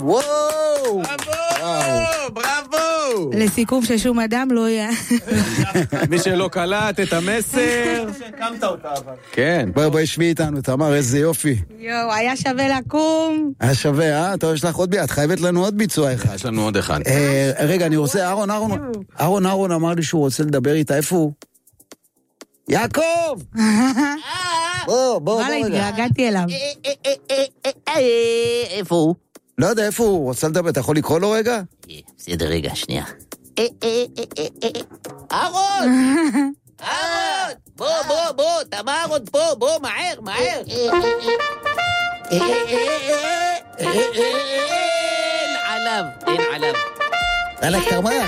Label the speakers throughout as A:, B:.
A: וואו!
B: בראבו!
C: לסיכום ששום אדם לא יהיה.
B: מי שלא קלט את המסר...
D: שהקמת אותה אבל.
B: כן.
A: בואי שמי איתנו, תמר, איזה יופי.
C: יואו, היה שווה לקום.
A: היה שווה, טוב, יש לך עוד ביד, חייבת לנו עוד ביצוע אחד.
B: יש לנו עוד אחד.
A: רגע, אני רוצה, אהרון אמר לי שהוא רוצה לדבר איתה, איפה הוא? יעקב! בוא
C: וואלה,
A: רגע.
C: התגעגעתי אליו.
E: איפה הוא?
A: לא יודע איפה הוא, רוצה לדבר, אתה יכול לקרוא לו רגע?
E: בסדר, רגע, שנייה. אהרון! אהרון! בוא, תמר עוד פה, בוא, מהר. אין עליו.
A: אלק תמר.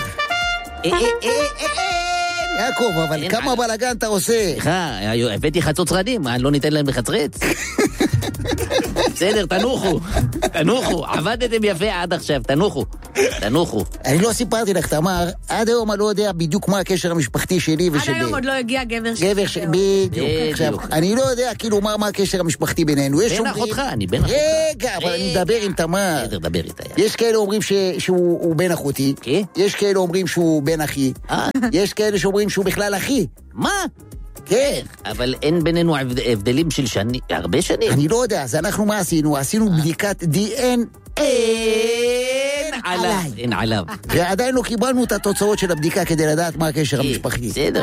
A: יעקב, אבל כמה בלגן אתה עושה?
E: סליחה, הבאתי חצות שרדים, לא ניתן להם לחצרץ? בסדר, תנוחו, עבדתם יפה עד עכשיו, תנוחו.
A: אני לא סיפרתי לך, תמר, עד היום אני לא יודע בדיוק מה הקשר המשפחתי שלי
C: עד היום עוד לא הגיע גבר שלי.
A: בדיוק. עכשיו, אני לא יודע כאילו מה הקשר המשפחתי בינינו.
E: בן אחותך, אני בן אחותך.
A: רגע, אבל אני מדבר עם תמר.
E: בסדר, דבר איתה.
A: יש כאלה אומרים שהוא בן אחותי, יש כאלה אומרים שהוא בן אחי, יש כאלה שאומרים שהוא בכלל אחי.
E: מה?
A: כן.
E: אבל אין בינינו הבדלים של הרבה שנים.
A: אני לא יודע, אז אנחנו מה עשינו? עשינו בדיקת DNA.
E: אין עליו.
A: ועדיין לא קיבלנו את התוצאות של הבדיקה כדי לדעת מה הקשר המשפחתי.
E: בסדר,